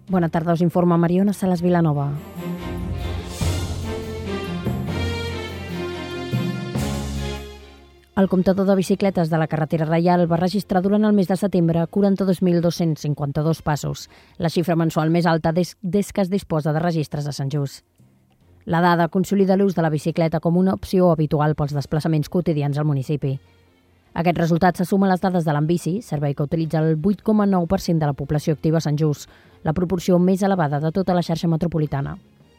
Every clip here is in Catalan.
Bona tarda, us informa Mariona Salas Vilanova. El comptador de bicicletes de la carretera reial va registrar durant el mes de setembre 42.252 passos, la xifra mensual més alta des que es disposa de registres de Sant Just. La dada consolida l'ús de la bicicleta com una opció habitual pels desplaçaments quotidians al municipi. Aquest resultat se suma a les dades de l'Ambici, servei que utilitza el 8,9% de la població activa a Sant Just, la proporció més elevada de tota la xarxa metropolitana.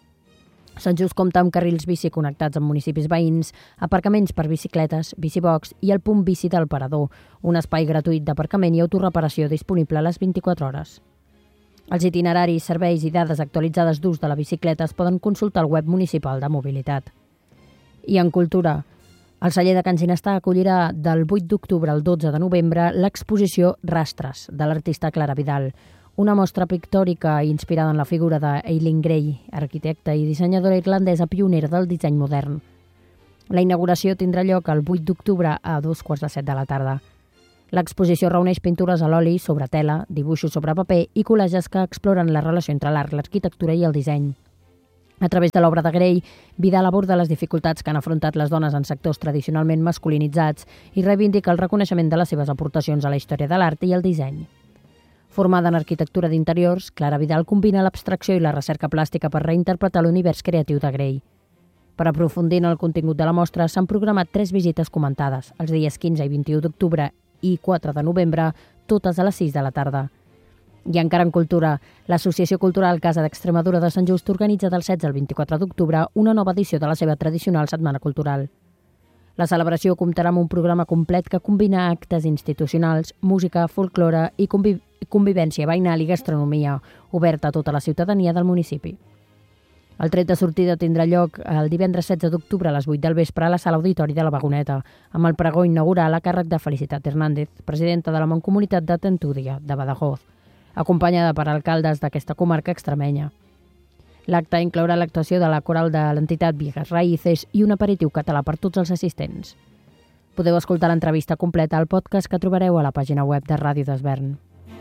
Sant Just compta amb carrils bici connectats amb municipis veïns, aparcaments per bicicletes, bicibox i el punt bici del Parador, un espai gratuït d'aparcament i autorreparació disponible a les 24 hores. Els itineraris, serveis i dades actualitzades d'ús de la bicicleta es poden consultar al web municipal de mobilitat. I en cultura, el celler de Can Ginestà acollirà del 8 d'octubre al 12 de novembre l'exposició Rastres, de l'artista Clara Vidal, una mostra pictòrica inspirada en la figura d'Eileen Gray, arquitecta i dissenyadora irlandesa pionera del disseny modern. La inauguració tindrà lloc el 8 d'octubre a 7:15 de la tarda. L'exposició reuneix pintures a l'oli sobre tela, dibuixos sobre paper i col·lages que exploren la relació entre l'art, l'arquitectura i el disseny. A través de l'obra de Gray, Vidal aborda les dificultats que han afrontat les dones en sectors tradicionalment masculinitzats i reivindica el reconeixement de les seves aportacions a la història de l'art i el disseny. Formada en arquitectura d'interiors, Clara Vidal combina l'abstracció i la recerca plàstica per reinterpretar l'univers creatiu de Gray. Per aprofundir en el contingut de la mostra, s'han programat 3 visites comentades, els dies 15 i 21 d'octubre i 4 de novembre, totes a les 6 de la tarda. I encara en cultura, l'Associació Cultural Casa d'Extremadura de Sant Just organitza del 16 al 24 d'octubre una nova edició de la seva tradicional Setmana Cultural. La celebració comptarà amb un programa complet que combina actes institucionals, música, folklore i convivència veïnal i gastronomia, oberta a tota la ciutadania del municipi. El tret de sortida tindrà lloc el divendres 16 d'octubre a les 8 del vespre a la sala auditori de la Vagoneta, amb el pregó inaugural a càrrec de Felicitat Hernández, presidenta de la Mancomunitat de Tentúdia, de Badajoz, acompanyada per alcaldes d'aquesta comarca extremenya. L'acte inclourà l'actuació de la coral de l'entitat Viejas Raíces i un aperitiu català per tots els assistents. Podeu escoltar l'entrevista completa al podcast que trobareu a la pàgina web de Ràdio d'Esvern.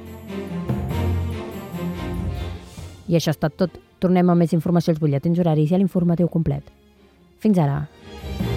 I això ha estat tot. Tornem amb més informació als butlletins horaris i a l'informatiu complet. Fins ara.